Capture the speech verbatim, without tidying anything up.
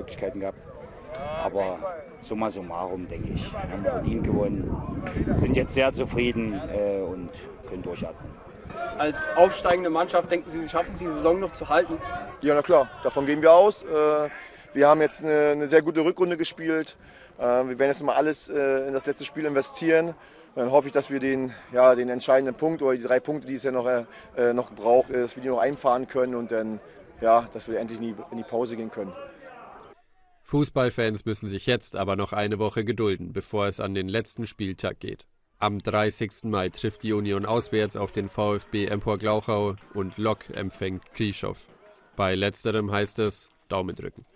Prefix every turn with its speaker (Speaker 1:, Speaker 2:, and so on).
Speaker 1: Möglichkeiten gehabt. Aber summa summarum, denke ich, haben wir verdient gewonnen, sind jetzt sehr zufrieden äh, und können durchatmen.
Speaker 2: Als aufsteigende Mannschaft, denken Sie, Sie schaffen es, die Saison noch zu halten?
Speaker 3: Ja, na klar, davon gehen wir aus. Äh, wir haben jetzt eine, eine sehr gute Rückrunde gespielt. Äh, wir werden jetzt nochmal alles äh, in das letzte Spiel investieren. Und dann hoffe ich, dass wir den, ja, den entscheidenden Punkt oder die drei Punkte, die es ja noch, äh, noch braucht, äh, dass wir die noch einfahren können und dann, ja, dass wir endlich in die, in die Pause gehen können.
Speaker 4: Fußballfans müssen sich jetzt aber noch eine Woche gedulden, bevor es an den letzten Spieltag geht. Am dreißigsten Mai trifft die Union auswärts auf den VfB Empor-Glauchau und Lok empfängt Krieschow. Bei letzterem heißt es Daumen drücken.